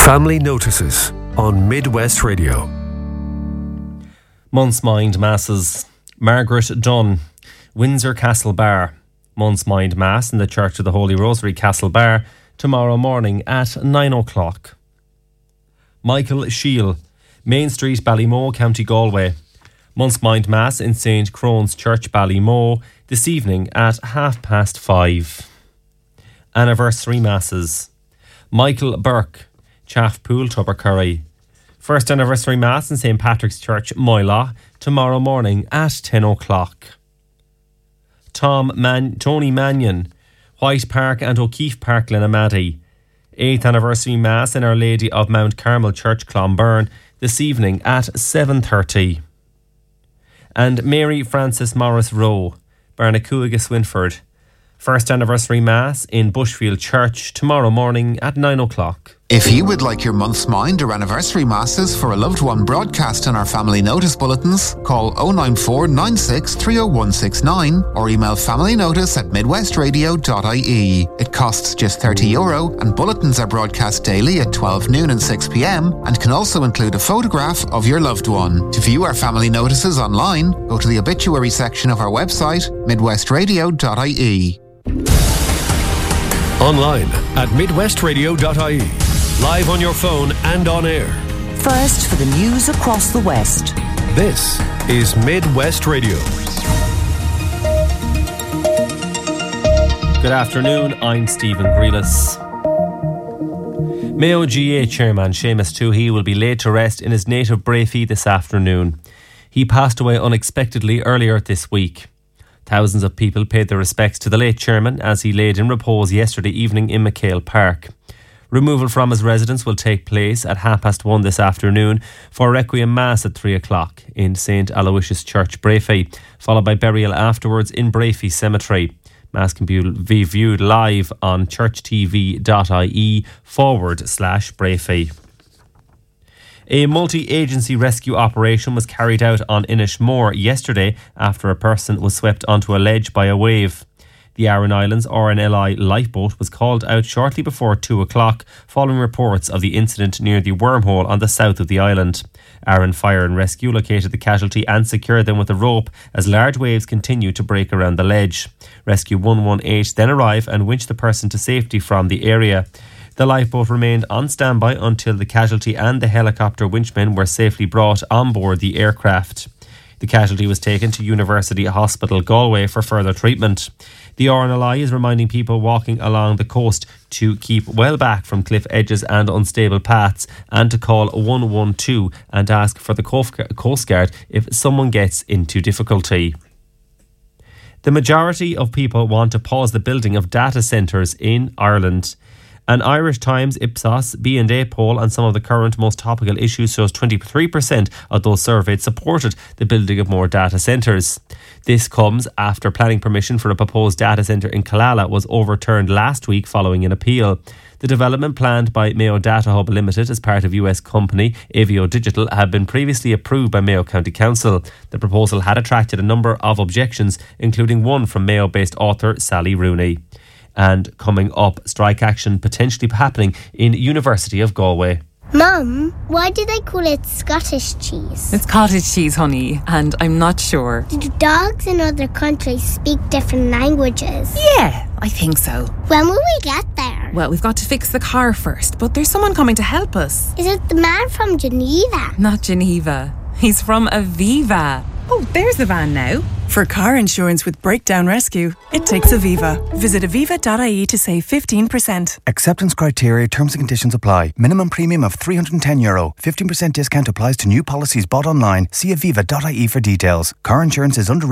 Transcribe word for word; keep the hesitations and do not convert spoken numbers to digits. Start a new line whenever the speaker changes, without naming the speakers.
Family Notices on Midwest Radio.
Month's Mind Masses. Margaret Dunn, Windsor Castle Bar. Month's Mind Mass in the Church of the Holy Rosary, Castle Bar, tomorrow morning at nine o'clock. Michael Shiel, Main Street, Ballymoe, County Galway. Month's Mind Mass in Saint Crone's Church, Ballymoe, this evening at half past five. Anniversary Masses. Michael Burke, Chaffpool, Tubbercurry. First Anniversary Mass in Saint Patrick's Church, Moyla, tomorrow morning at ten o'clock. Tom Man- Tony Mannion, White Park and O'Keefe Park, Glenamaddy. Eighth Anniversary Mass in Our Lady of Mount Carmel Church, Clonberne, this evening at seven thirty. And Mary Frances Morris Rowe, Barnacuaga, Swinford. First Anniversary Mass in Bushfield Church tomorrow morning at nine o'clock.
If you would like your month's mind or anniversary masses for a loved one broadcast in our family notice bulletins, call oh nine four nine six three oh one six nine or email familynotice at midwestradio dot I E. It costs just thirty euro and bulletins are broadcast daily at twelve noon and six p.m. and can also include a photograph of your loved one. To view our family notices online, go to the obituary section of our website, midwestradio dot I E.
Online at midwestradio dot I E. Live on your phone and on air.
First for the news across the West.
This is Midwest Radio.
Good afternoon, I'm Stephen Grealis. Mayo G A Chairman Seamus Toohey will be laid to rest in his native Brafey this afternoon. He passed away unexpectedly earlier this week. Thousands of people paid their respects to the late chairman as he laid in repose yesterday evening in McHale Park. Removal from his residence will take place at half past one this afternoon for Requiem Mass at three o'clock in Saint Aloysius Church, Brafey, followed by burial afterwards in Brafey Cemetery. Mass can be viewed live on churchtv.ie forward slash Brafey. A multi-agency rescue operation was carried out on Inishmore yesterday after a person was swept onto a ledge by a wave. The Aran Islands R N L I lifeboat was called out shortly before two o'clock following reports of the incident near the wormhole on the south of the island. Aran Fire and Rescue located the casualty and secured them with a rope as large waves continued to break around the ledge. Rescue one one eight then arrived and winched the person to safety from the area. The lifeboat remained on standby until the casualty and the helicopter winchmen were safely brought on board the aircraft. The casualty was taken to University Hospital Galway for further treatment. The R N L I is reminding people walking along the coast to keep well back from cliff edges and unstable paths and to call one one two and ask for the Coast Guard if someone gets into difficulty. The majority of people want to pause the building of data centres in Ireland. An Irish Times Ipsos B and A poll on some of the current most topical issues shows twenty-three percent of those surveyed supported the building of more data centres. This comes after planning permission for a proposed data centre in Killala was overturned last week following an appeal. The development planned by Mayo Data Hub Limited as part of U S company Avio Digital had been previously approved by Mayo County Council. The proposal had attracted a number of objections, including one from Mayo-based author Sally Rooney. And coming up, strike action potentially happening in University of Galway.
Mum, why do they call it Scottish cheese?
It's cottage cheese, honey, and I'm not sure.
Do dogs in other countries speak different languages?
Yeah, I think so.
When will we get there?
Well, we've got to fix the car first, but there's someone coming to help us.
Is it the man from Geneva?
Not Geneva. He's from Aviva. Oh, there's the van now.
For car insurance with Breakdown Rescue, it takes Aviva. Visit aviva dot I E to save fifteen percent.
Acceptance criteria, terms and conditions apply. Minimum premium of three hundred ten euro. fifteen percent discount applies to new policies bought online. See aviva dot I E for details. Car insurance is under